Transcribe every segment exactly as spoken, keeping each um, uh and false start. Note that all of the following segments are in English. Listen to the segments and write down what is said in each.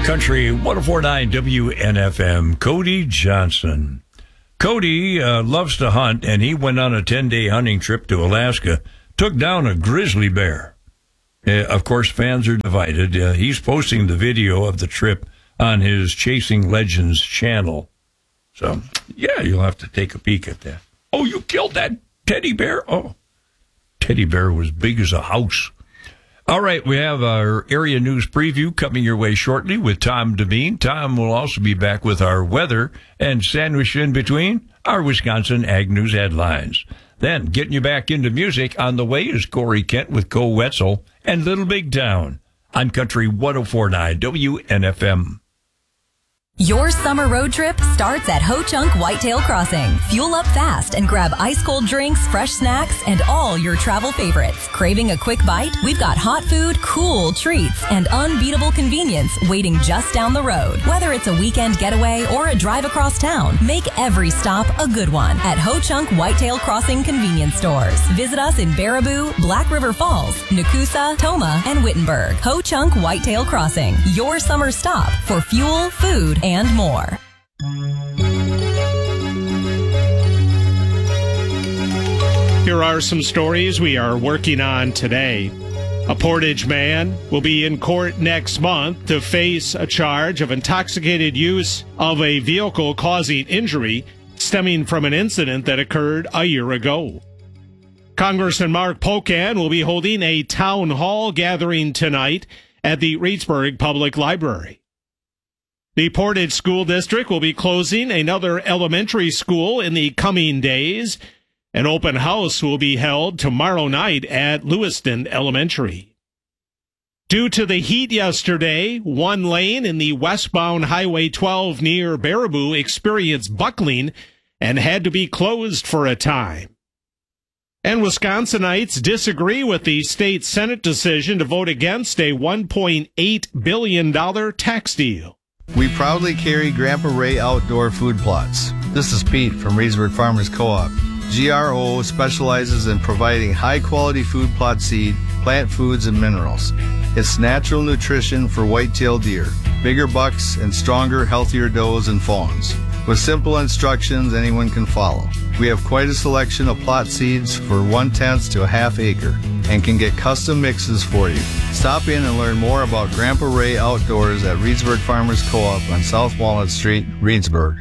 Country one oh four point nine W N F M. Cody Johnson. Cody uh, loves to hunt, and he went on a ten-day hunting trip to Alaska, took down a grizzly bear. Uh, of course, fans are divided. Uh, he's posting the video of the trip on his Chasing Legends channel. So, yeah, you'll have to take a peek at that. Oh, you killed that teddy bear? Oh, teddy bear was big as a house. All right, we have our area news preview coming your way shortly with Tom Devine. Tom will also be back with our weather, and sandwiched in between, our Wisconsin Ag News headlines. Then, getting you back into music, on the way is Corey Kent with Cole Wetzel and Little Big Town on Country one oh four point nine W N F M. Your summer road trip starts at Ho Chunk Whitetail Crossing. Fuel up fast and grab ice-cold drinks, fresh snacks, and all your travel favorites. Craving a quick bite? We've got hot food, cool treats, and unbeatable convenience waiting just down the road. Whether it's a weekend getaway or a drive across town, make every stop a good one at Ho Chunk Whitetail Crossing convenience stores. Visit us in Baraboo, Black River Falls, Nakusa, Toma, and Wittenberg. Ho Chunk Whitetail Crossing, your summer stop for fuel, food, and more. Here are some stories we are working on today. A Portage man will be in court next month to face a charge of intoxicated use of a vehicle causing injury stemming from an incident that occurred a year ago. Congressman Mark Pocan will be holding a town hall gathering tonight at the Reedsburg Public Library. The Portage School District will be closing another elementary school in the coming days. An open house will be held tomorrow night at Lewiston Elementary. Due to the heat yesterday, one lane in the westbound Highway twelve near Baraboo experienced buckling and had to be closed for a time. And Wisconsinites disagree with the state Senate decision to vote against a one point eight billion dollars tax deal. We proudly carry Grandpa Ray outdoor food plots. This is Pete from Reedsburg Farmers Co-op. G R O specializes in providing high-quality food plot seed, plant foods, and minerals. It's natural nutrition for white-tailed deer, bigger bucks, and stronger, healthier does and fawns. With simple instructions anyone can follow. We have quite a selection of plot seeds for one-tenth to a half acre and can get custom mixes for you. Stop in and learn more about Grandpa Ray Outdoors at Reedsburg Farmers Co-op on South Walnut Street, Reedsburg.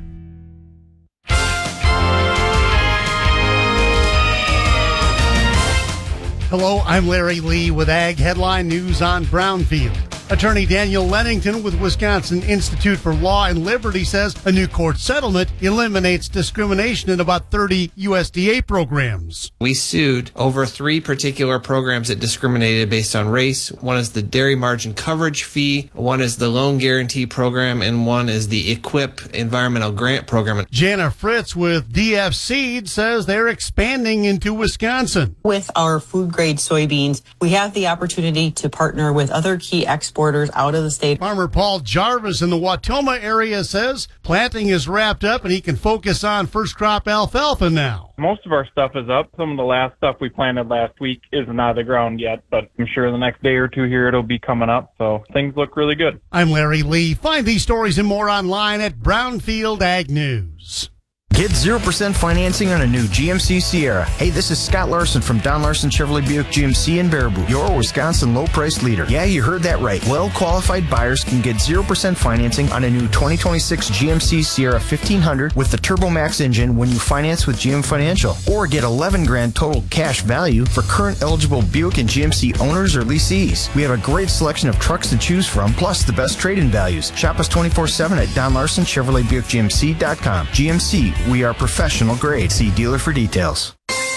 Hello, I'm Larry Lee with Ag Headline News on Brownfield. Attorney Daniel Lennington with Wisconsin Institute for Law and Liberty says a new court settlement eliminates discrimination in about thirty U S D A programs. We sued over three particular programs that discriminated based on race. One is the dairy margin coverage fee, one is the loan guarantee program, and one is the EQIP environmental grant program. Jana Fritz with D F Seed says they're expanding into Wisconsin. With our food-grade soybeans, we have the opportunity to partner with other key exporters out of the state. Farmer Paul Jarvis in the Wautoma area says planting is wrapped up and he can focus on first crop alfalfa now. Most of our stuff is up. Some of the last stuff we planted last week isn't out of the ground yet, but I'm sure the next day or two here it'll be coming up, so things look really good. I'm Larry Lee. Find these stories and more online at Brownfield Ag News. Get zero percent financing on a new G M C Sierra. Hey, this is Scott Larson from Don Larson Chevrolet Buick G M C in Baraboo, your Wisconsin low-price leader. Yeah, you heard that right. Well-qualified buyers can get zero percent financing on a new twenty twenty-six G M C Sierra fifteen hundred with the Turbo Max engine when you finance with G M Financial. Or get eleven grand total cash value for current eligible Buick and G M C owners or leasees. We have a great selection of trucks to choose from, plus the best trade-in values. Shop us twenty-four seven at Don Larson Chevrolet Buick G M C dot com. G M C, we are professional grade. See dealer for details.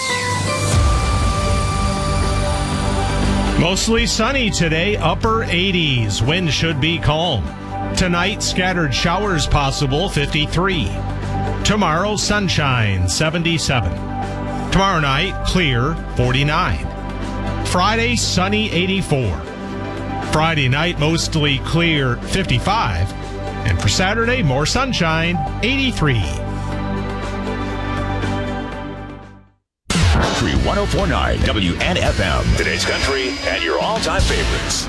Mostly sunny today, upper eighties. Wind should be calm. Tonight, scattered showers possible, fifty-three. Tomorrow, sunshine, seventy-seven. Tomorrow night, clear, forty-nine. Friday, sunny, eighty-four. Friday night, mostly clear, fifty-five. And for Saturday, more sunshine, eighty-three. Country one oh four point nine W N F M. Today's country and your all-time favorites.